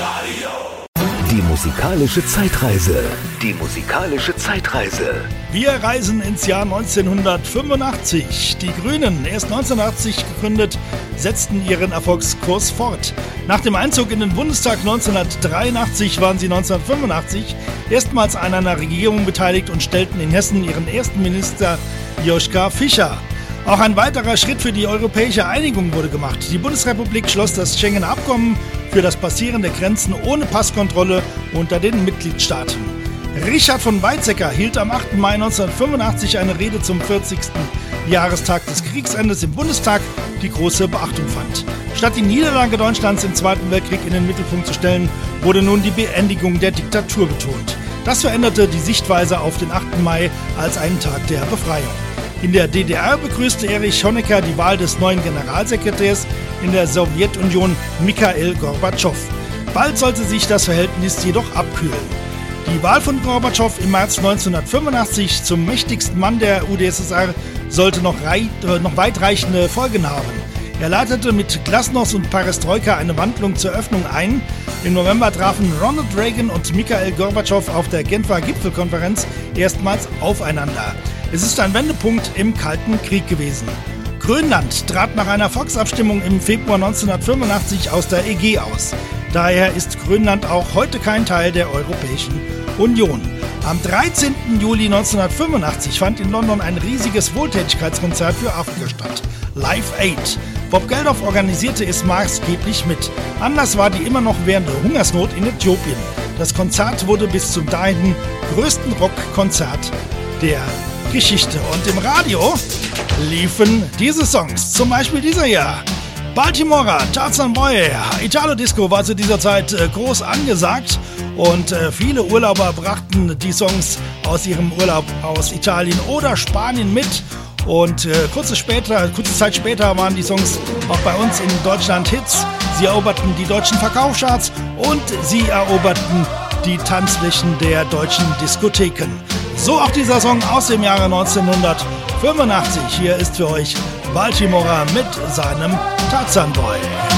Die musikalische Zeitreise. Die musikalische Zeitreise. Wir reisen ins Jahr 1985. Die Grünen, erst 1980 gegründet, setzten ihren Erfolgskurs fort. Nach dem Einzug in den Bundestag 1983 waren sie 1985 erstmals an einer Regierung beteiligt und stellten in Hessen ihren ersten Minister Joschka Fischer. Auch ein weiterer Schritt für die europäische Einigung wurde gemacht. Die Bundesrepublik schloss das Schengener Abkommen für das Passieren der Grenzen ohne Passkontrolle unter den Mitgliedstaaten. Richard von Weizsäcker hielt am 8. Mai 1985 eine Rede zum 40. Jahrestag des Kriegsendes im Bundestag, die große Beachtung fand. Statt die Niederlage Deutschlands im Zweiten Weltkrieg in den Mittelpunkt zu stellen, wurde nun die Beendigung der Diktatur betont. Das veränderte die Sichtweise auf den 8. Mai als einen Tag der Befreiung. In der DDR begrüßte Erich Honecker die Wahl des neuen Generalsekretärs in der Sowjetunion, Michail Gorbatschow. Bald sollte sich das Verhältnis jedoch abkühlen. Die Wahl von Gorbatschow im März 1985 zum mächtigsten Mann der UdSSR sollte noch weitreichende Folgen haben. Er leitete mit Glasnost und Perestroika eine Wandlung zur Öffnung ein. Im November trafen Ronald Reagan und Michail Gorbatschow auf der Genfer Gipfelkonferenz erstmals aufeinander. Es ist ein Wendepunkt im Kalten Krieg gewesen. Grönland trat nach einer Volksabstimmung im Februar 1985 aus der EG aus. Daher ist Grönland auch heute kein Teil der Europäischen Union. Am 13. Juli 1985 fand in London ein riesiges Wohltätigkeitskonzert für Afrika statt. Live Aid. Bob Geldof organisierte es maßgeblich mit. Anlass war die immer noch währende Hungersnot in Äthiopien. Das Konzert wurde bis zum dahin größten Rockkonzert der Geschichte. Und im Radio liefen diese Songs, zum Beispiel dieser hier. Baltimore, Tarzan Boy, Italo Disco war zu dieser Zeit groß angesagt und viele Urlauber brachten die Songs aus ihrem Urlaub aus Italien oder Spanien mit. Und kurze Zeit später waren die Songs auch bei uns in Deutschland Hits. Sie eroberten die deutschen Verkaufscharts und sie eroberten die Tanzflächen der deutschen Diskotheken. So auch dieser Song aus dem Jahre 1985. Hier ist für euch Baltimore mit seinem Tarzan Boy.